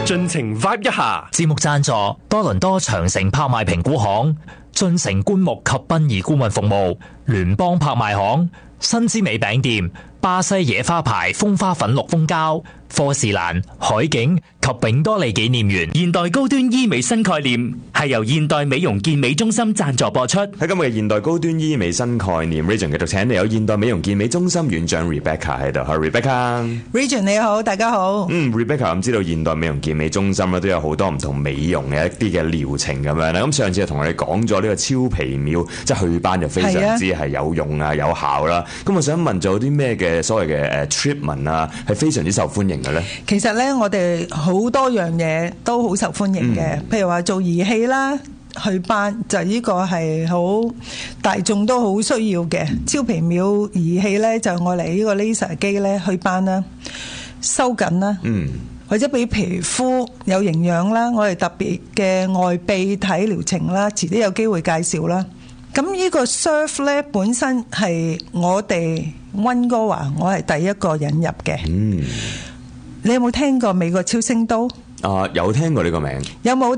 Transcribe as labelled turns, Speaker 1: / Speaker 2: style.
Speaker 1: 盡情 vibe 一下。
Speaker 2: 節目贊助多倫多長城拍賣評估行、進城棺木及殯儀顧問服務、聯邦拍賣行、新之美餅店、巴西野花牌風花粉綠蜂膠、科士蘭、海景及永多利紀念園。
Speaker 1: 現代高端醫美新概念係由現代美容健美中心贊助播出。
Speaker 3: 喺今日嘅現代高端醫美新概念 ，Region 繼續請你有現代美容健美中心院長 Rebecca 喺度。
Speaker 4: Rebecca，Region 你好，大家好。
Speaker 3: Rebecca 咁知道現代美容健美中心咧都有好多唔同美容嘅一啲嘅療程咁樣啦。咁上次就同我哋講咗呢個超皮秒，即係去斑就非常之係有用啊有效啦。咁我想問，做啲咩嘅所謂嘅treatment啊，係非常之受歡迎嘅咧？
Speaker 4: 其實咧，我哋好多樣嘢都好受歡迎嘅，譬如話做儀器啦。去斑就呢個係好大眾都好需要嘅超皮秒儀器咧，就我嚟呢個 laser 機咧去斑啦、收緊啦，或者俾皮膚有營養啦，我哋特別嘅外泌體療程啦，遲啲有機會介紹啦。咁呢個 Surf 咧本身係我哋溫哥華，我係第一個引入嘅。你有冇聽過美國超聲刀？
Speaker 3: 有聽過呢個名。
Speaker 4: 有冇